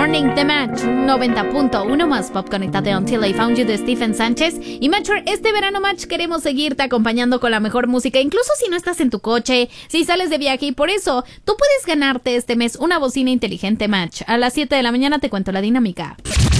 Morning de Match 90.1 más pop. Conectate Until I Found You de Stephen Sánchez. Y Matcher, este verano Match queremos seguirte acompañando con la mejor música, incluso si no estás en tu coche, si sales de viaje, y por eso tú puedes ganarte este mes una bocina inteligente Match. A las 7 de la mañana te cuento la dinámica.